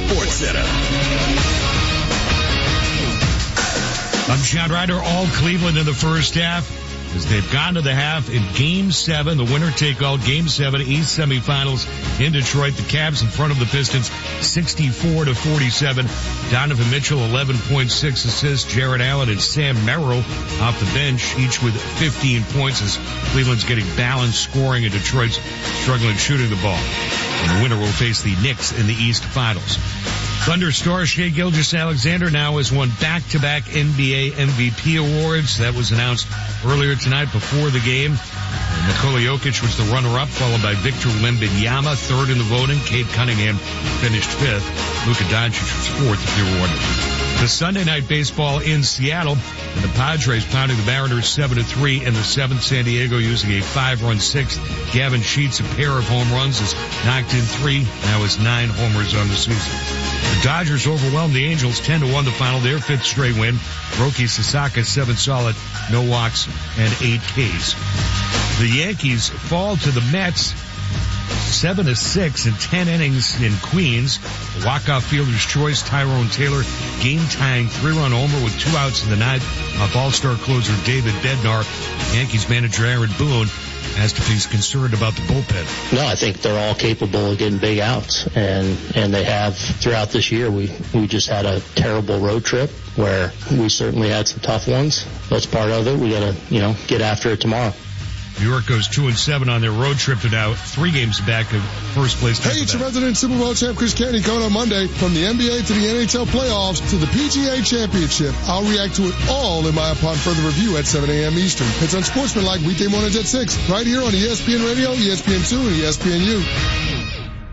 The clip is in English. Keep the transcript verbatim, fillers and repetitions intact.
Sports Center. I'm Sean Ryder. All Cleveland in the first half as they've gone to the half in Game seven. The winner take all Game seven, East semifinals in Detroit. The Cavs in front of the Pistons, sixty-four to forty-seven. Donovan Mitchell, eleven point six assists. Jared Allen and Sam Merrill off the bench, each with fifteen points as Cleveland's getting balanced scoring and Detroit's struggling shooting the ball. And the winner will face the Knicks in the East Finals. Thunder star Shai Gilgeous-Alexander now has won back-to-back N B A M V P awards. That was announced earlier tonight before the game. And Nikola Jokic was the runner-up, followed by Victor Wembanyama, third in the voting. Cade Cunningham finished fifth. Luka Doncic was fourth, if you were wondering. The Sunday night baseball in Seattle, and the Padres pounding the Mariners seven to three in the seventh. San Diego using a five-run sixth. Gavin Sheets, a pair of home runs, has knocked in three. Now has nine homers on the season. The Dodgers overwhelmed the Angels ten to one the final, their fifth straight win. Roki Sasaka, seven solid, no walks, and eight Ks. The Yankees fall to the Mets seven to six in ten innings in Queens. The walk-off fielder's choice, Tyrone Taylor, game-tying three-run homer with two outs in the ninth off all-star closer David Bednar. Yankees manager Aaron Boone asked if he's concerned about the bullpen. No, I think they're all capable of getting big outs, and and they have throughout this year. We we just had a terrible road trip where we certainly had some tough ones. That's part of it. We got to, you know, get after it tomorrow. New York goes two and seven on their road trip to now three games back of first place. Hey, it's your resident Super Bowl champ Chris Canty coming on Monday. From the N B A to the N H L playoffs to the P G A championship, I'll react to it all in my upon further review at seven a.m. Eastern. It's Unsportsmanlike weekday mornings at six, right here on E S P N Radio, E S P N two, and E S P N U.